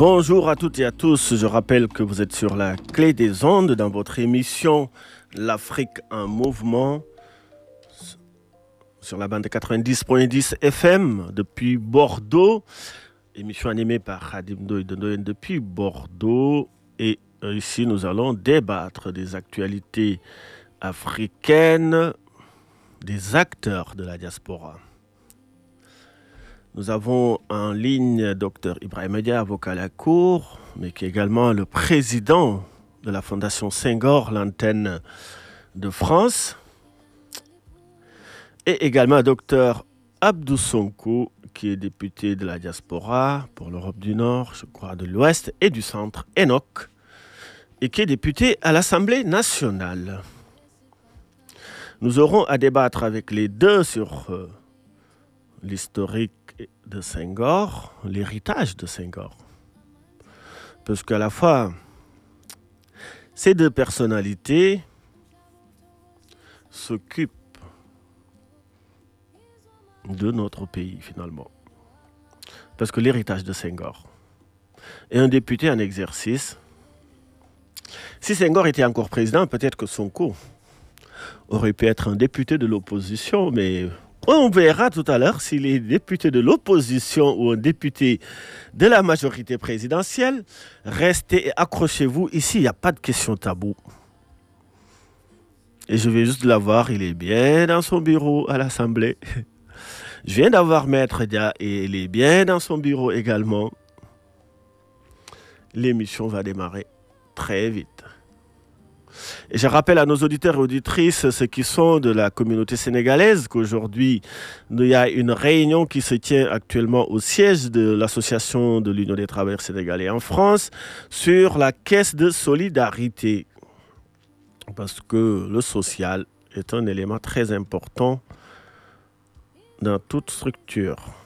Bonjour à toutes et à tous, je rappelle que vous êtes sur la clé des ondes dans votre émission L'Afrique en mouvement sur la bande de 90.10 FM depuis Bordeaux, émission animée par Khadim Ndoye depuis Bordeaux et ici nous allons débattre des actualités africaines, des acteurs de la diaspora. Nous avons en ligne Dr Ibrahima Dia, avocat à la Cour, mais qui est également le président de la Fondation Senghor, l'antenne de France. Et également Dr Abdou Sonko, qui est député de la diaspora pour l'Europe du Nord, je crois de l'Ouest et du Centre, Enoch, et qui est député à l'Assemblée nationale. Nous aurons à débattre avec les deux sur l'historique de Senghor, l'héritage de Senghor. Parce qu'à la fois, ces deux personnalités s'occupent de notre pays, finalement. Parce que l'héritage de Senghor est un député en exercice. Si Senghor était encore président, peut-être que Sonko aurait pu être un député de l'opposition, mais on verra tout à l'heure s'il est député de l'opposition ou un député de la majorité présidentielle. Restez et accrochez-vous. Ici, il n'y a pas de question taboue. Et je vais juste l'avoir, il est bien dans son bureau à l'Assemblée. Je viens d'avoir Maître Dia et il est bien dans son bureau également. L'émission va démarrer très vite. Et je rappelle à nos auditeurs et auditrices, ceux qui sont de la communauté sénégalaise, qu'aujourd'hui, il y a une réunion qui se tient actuellement au siège de l'Association de l'Union des travailleurs sénégalais en France sur la caisse de solidarité. Parce que le social est un élément très important dans toute structure.